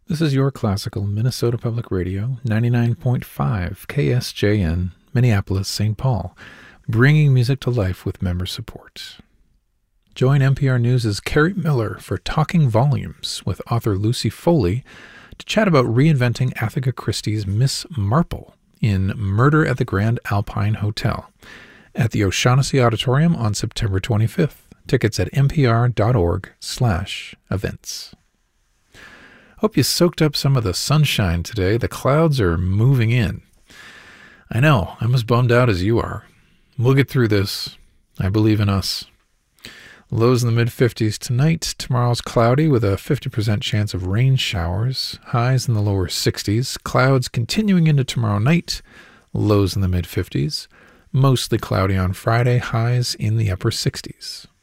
This is your classical Minnesota Public Radio, 99.5 KSJN, Minneapolis, St. Paul, bringing music to life with member support. Join NPR News' Carrie Miller for Talking Volumes with author Lucy Foley to chat about reinventing Agatha Christie's Miss Marple in Murder at the Grand Alpine Hotel at the O'Shaughnessy Auditorium on September 25th. Tickets at npr.org/events. Hope you soaked up some of the sunshine today. The clouds are moving in. I know, I'm as bummed out as you are. We'll get through this. I believe in us. Lows in the mid-50s tonight. Tomorrow's cloudy with a 50% chance of rain showers. Highs in the lower 60s. Clouds continuing into tomorrow night. Lows in the mid-50s. Mostly cloudy on Friday. Highs in the upper 60s.